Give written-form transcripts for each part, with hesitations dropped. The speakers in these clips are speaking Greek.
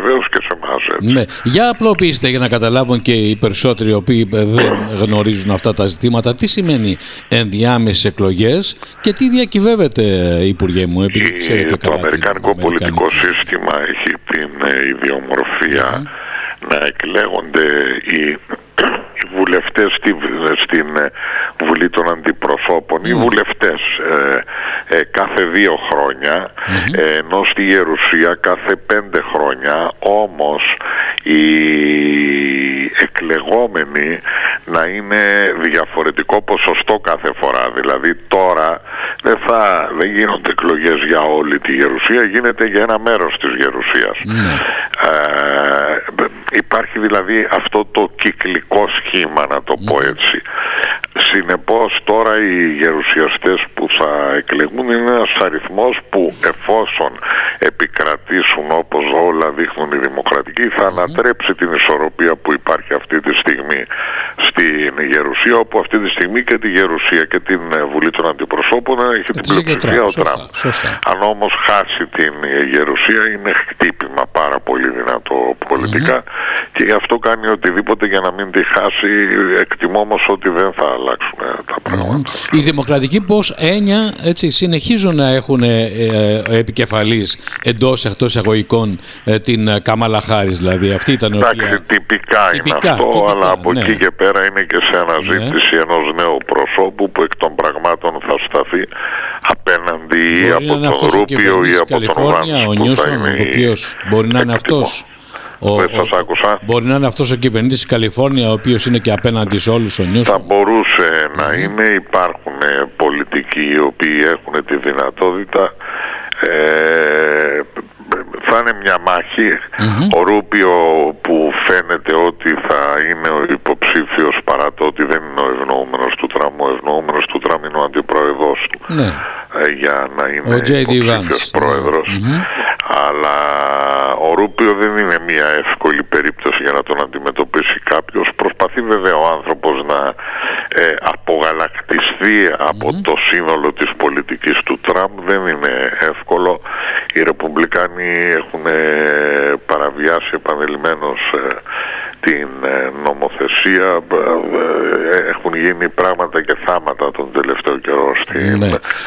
βεβαίως και σε εμάς. Ναι. Για απλοποιήστε για να καταλάβουν και οι περισσότεροι οι οποίοι δεν γνωρίζουν αυτά τα ζητήματα, τι σημαίνει ενδιάμεσες εκλογές και τι διακυβεύεται, Υπουργέ μου, επειδή ξέρετε Το καλά αμερικάνικο πολιτικό σύστημα έχει την ιδιομορφία να εκλέγονται οι βουλευτές στην Βουλή των Αντιπροσώπων, οι βουλευτές κάθε 2 χρόνια, ενώ στη Γερουσία κάθε 5 χρόνια, όμως οι εκλεγόμενοι να είναι διαφορετικό ποσοστό κάθε φορά. Δηλαδή τώρα δεν γίνονται εκλογές για όλη τη Γερουσία, γίνεται για ένα μέρος της Γερουσίας. Υπάρχει δηλαδή αυτό το κυκλικό σχήμα, να το πω έτσι. Συνεπώς τώρα οι γερουσιαστές που θα εκλεγούν είναι ένας αριθμός που, εφόσον επικρατήσουν όπως όλα δείχνουν οι δημοκρατικοί, θα ανατρέψει την ισορροπία που υπάρχει αυτή τη στιγμή στην Γερουσία, όπου αυτή τη στιγμή και τη Γερουσία και την Βουλή των Αντιπροσώπων έχει την πλειοψηφία ο Τραμπ. Αν όμως χάσει την Γερουσία είναι χτύπημα πάρα πολύ δυνατό πολιτικά, και γι' αυτό κάνει οτιδήποτε για να μην τη χάσει. Εκτιμώ όμως ότι δεν θα αλλάξουν τα πράγματα. Οι δημοκρατικοί πως έννοια, έτσι, συνεχίζουν να έχουν επικεφαλής εντός εκτός εισαγωγικών την Καμάλα Χάρις, δηλαδή αυτή ήταν εντάξει, τυπικά είναι αυτό, αλλά από εκεί και πέρα είναι και σε αναζήτηση ενός νέου προσώπου που εκ των πραγμάτων θα σταθεί απέναντι ή από τον Ρούπιο ή από τον Βάνς, ο Νιούσον, ο οποίος μπορεί να είναι αυτός. Μπορεί να είναι αυτός ο κυβερνήτης της Καλιφόρνια, ο οποίος είναι και απέναντι σε όλους, ο Νιούσον. Θα μπορούσε να είναι. Υπάρχουν πολιτικοί οι οποίοι έχουν τη δυνατότητα. Θα είναι μια μάχη. Ο Ρούπιο, που φαίνεται ότι θα είναι ο υποψήφιος, παρά το ότι δεν είναι ο ευνοούμενος του Τραμπ. Ο ευνοούμενος του Τραμπ είναι ο αντιπρόεδρος του, για να είναι υποψήφιος πρόεδρος. Αλλά ο Ρούπιο δεν είναι μια εύκολη περίπτωση για να τον αντιμετωπίσει κάποιος. Προσπαθεί βέβαια ο άνθρωπος να απογαλακτιστεί από το σύνολο της πολιτικής του Τραμπ. Δεν είναι εύκολο. Οι Ρεπουμπλικάνοι έχουν παραβιάσει επανειλημμένως την νομοθεσία. Έχουν γίνει πράγματα και θάματα τον τελευταίο καιρό στην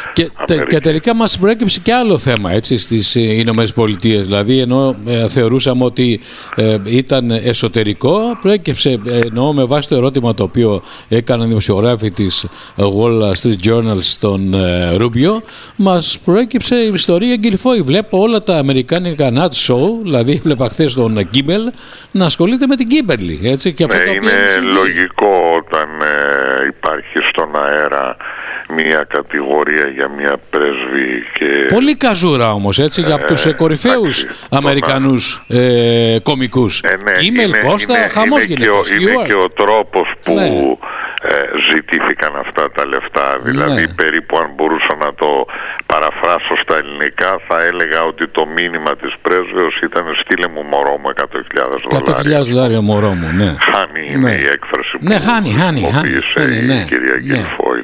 και τελικά μας προέκυψε και άλλο θέμα, έτσι, στις Ηνωμένες Πολιτείες. Δηλαδή, ενώ θεωρούσαμε ότι ήταν εσωτερικό, προέκυψε, εννοώ με βάση το ερώτημα το οποίο έκαναν οι δημοσιογράφοι της Wall Street Journal στον Ρούμπιο, μας προέκυψε η ιστορία Γκιλφόι. Βλέπω όλα τα αμερικάνικα nut show, δηλαδή βλέπα χθες τον Γκίμπελ να ασχολείται με την Κίμπερλι, έτσι, και αυτό το οποίο είναι λογικό όταν υπάρχει στον αέρα μια κατηγορία για μια πρέσβη και... Πολύ καζούρα όμως, έτσι, για τους κορυφαίους Αμερικανούς κομικούς. Κίμελ, Κώστα, χαμός γίνεται. Είναι και ο τρόπος που ζητήθηκαν αυτά τα λεφτά. Δηλαδή περίπου, αν μπορούσα να το παραφράσω στα ελληνικά, θα έλεγα ότι το μήνυμα της πρέσβεως ήταν «Στείλε μου μωρό μου $100,000». $100,000 μωρό μου, ναι. Χάνει είναι η έκφραση που χρησιμοποίησε η κυρία Γκιλφόιλ.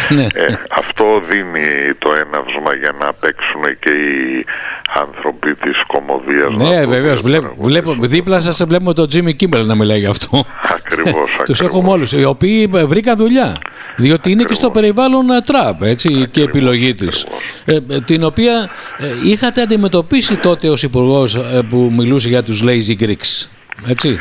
Αυτό δίνει το έναυσμα για να παίξουν και οι άνθρωποι της κωμωδίας. Ναι, βεβαίως. Δίπλα σας βλέπουμε τον Τζίμι Κίμπελ να μιλάει γι' αυτό. Ακριβώς. Τους έχουμε όλους, οι οποίοι βρήκαν δουλειά. Διότι είναι και στο περιβάλλον Τραμπ, έτσι, και επιλογή της. Την οποία είχατε αντιμετωπίσει τότε ως υπουργός που μιλούσε για τους lazy Greeks. Έτσι.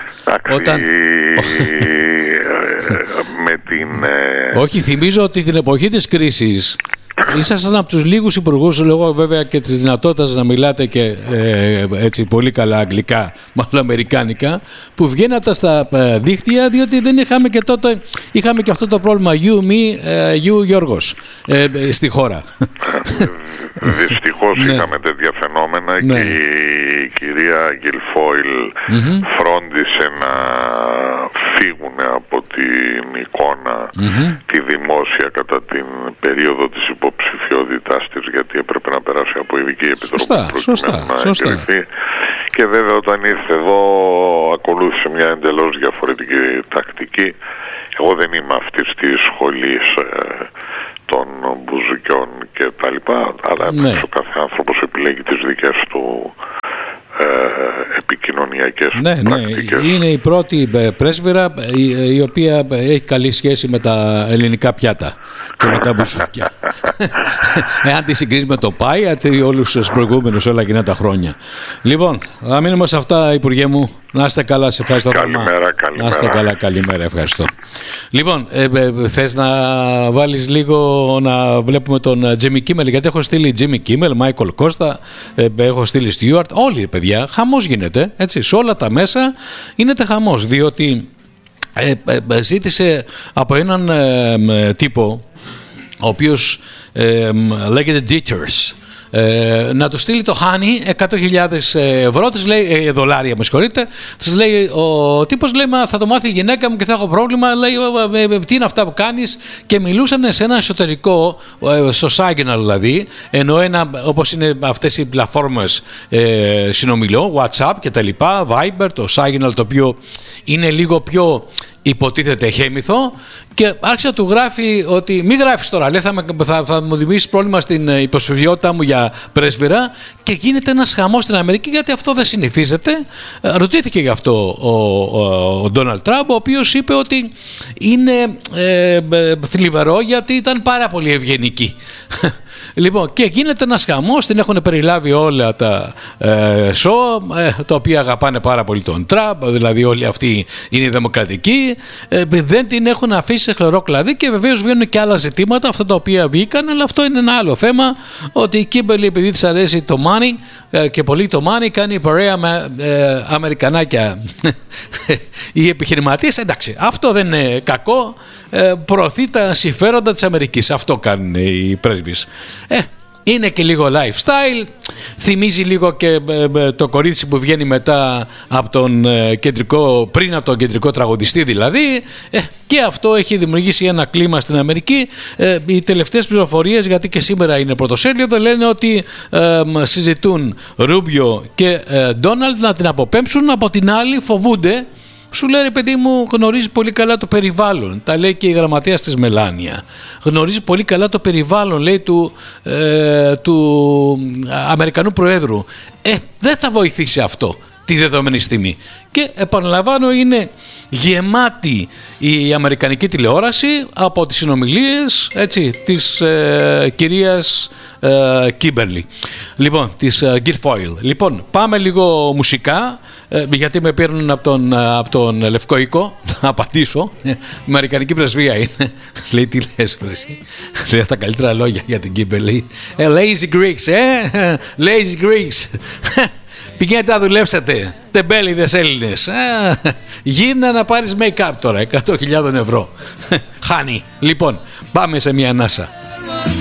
Με την... Όχι, θυμίζω ότι την εποχή της κρίσης ήσασταν από τους λίγους υπουργούς, λόγω βέβαια και της δυνατότητας να μιλάτε και έτσι πολύ καλά αγγλικά, μάλλον αμερικάνικα, που βγαίνατε στα δίκτυα, διότι δεν είχαμε και τότε, είχαμε και αυτό το πρόβλημα you, me, you, Γιώργος στη χώρα. Δυστυχώς είχαμε τέτοια φαινόμενα και η κυρία Γκιλφόιλ φρόντισε να φύγουν από την εικόνα τη δημόσια κατά την περίοδο της υποψηφιότητάς της, γιατί έπρεπε να περάσει από ειδική επιτροπή προκειμένου να εγκριθεί. Και βέβαια όταν ήρθε εδώ ακολούθησε μια εντελώς διαφορετική τακτική. Εγώ δεν είμαι αυτής της σχολής των μπουζουκιών και τα λοιπά, αλλά ο κάθε άνθρωπος επιλέγει τις δικές του πραξικοπηματικές πρακτικές. Είναι η πρώτη πρέσβυρα η οποία έχει καλή σχέση με τα ελληνικά πιάτα και με τα μπουσούκια. Εάν τη συγκρίνεις με το Πάιατ ή όλους τους προηγούμενους όλα εκείνα τα χρόνια. Λοιπόν, θα μείνουμε σε αυτά, Υπουργέ μου. Να είστε καλά, σε ευχαριστώ. Καλημέρα. Να είστε καλά, καλημέρα, ευχαριστώ. Λοιπόν, θες να βάλεις λίγο να βλέπουμε τον Jimmy Kimmel, γιατί έχω στείλει Jimmy Kimmel, Michael Costa, έχω στείλει Stewart, όλοι παιδιά, χαμός γίνεται, έτσι, σε όλα τα μέσα γίνεται χαμός, διότι ζήτησε από έναν τύπο, ο οποίος λέγεται Dieters, να του στείλει το χάνι 100.000 ευρώ, της λέει, δολάρια με συγχωρείτε, της λέει ο τύπος, λέει, μα θα το μάθει η γυναίκα μου και θα έχω πρόβλημα, λέει, τι είναι αυτά που κάνεις, και μιλούσαν σε ένα εσωτερικό, στο Signal δηλαδή, ενώ όπως είναι αυτές οι πλατφόρμες συνομιλιών, WhatsApp και τα λοιπά, Viber, το Signal, το οποίο είναι λίγο πιο υποτίθεται χέμηθο, και άρχισε να του γράφει ότι μη γράφεις τώρα, λέει, θα μου δημιουργήσει πρόβλημα στην υποψηφιότητά μου για πρέσβυρα, και γίνεται ένας χαμός στην Αμερική, γιατί αυτό δεν συνηθίζεται. Ρωτήθηκε γι' αυτό ο Ντόναλντ Τραμπ, ο οποίος είπε ότι είναι θλιβερό γιατί ήταν πάρα πολύ ευγενική. Λοιπόν, και γίνεται ένας χαμός, την έχουν περιλάβει όλα τα show, τα οποία αγαπάνε πάρα πολύ τον Τραμπ, δηλαδή όλοι αυτοί είναι δημοκρατικοί, δεν την έχουν αφήσει σε χλωρό κλαδί, και βεβαίως βγαίνουν και άλλα ζητήματα, αυτά τα οποία βγήκαν, αλλά αυτό είναι ένα άλλο θέμα, ότι η Κίμπερλι, επειδή της αρέσει το money και πολύ το money, κάνει παρέα με Αμερικανάκια οι επιχειρηματίες, εντάξει, αυτό δεν είναι κακό, προωθεί τα συμφέροντα της Αμερικής, αυτό κάνουν οι πρέσβεις. Είναι και λίγο lifestyle, θυμίζει λίγο και το κορίτσι που βγαίνει μετά από τον κεντρικό, πριν από τον κεντρικό τραγουδιστή δηλαδή, και αυτό έχει δημιουργήσει ένα κλίμα στην Αμερική. Οι τελευταίες πληροφορίες, γιατί και σήμερα είναι πρωτοσέλιδο, λένε ότι συζητούν Ρούμπιο και Ντόναλντ να την αποπέμψουν, από την άλλη φοβούνται. Σου λέει, ρε παιδί μου, γνωρίζει πολύ καλά το περιβάλλον. Τα λέει και η γραμματέας της Μελάνια. Γνωρίζει πολύ καλά το περιβάλλον, λέει, του Αμερικανού Προέδρου. Δεν θα βοηθήσει αυτό τη δεδομένη στιγμή. Και επαναλαμβάνω, είναι γεμάτη η αμερικανική τηλεόραση από τις συνομιλίες, έτσι, της κυρίας Κίμπερλι, λοιπόν, της Γκιρφόιλ. Λοιπόν, πάμε λίγο μουσικά, γιατί με παίρνουν από τον Λευκό Οίκο να απαντήσω. Η αμερικανική πρεσβεία είναι. Λέει, τι λες, εσύ? Λέει τα καλύτερα λόγια για την Κίμπερλι. Lazy Greeks, lazy Greeks. Πηγαίνετε να δουλέψετε, τεμπέληδες Έλληνες. Γίνα να πάρεις make-up τώρα, 100.000 ευρώ. Χάνει. Λοιπόν, πάμε σε μια ανάσα.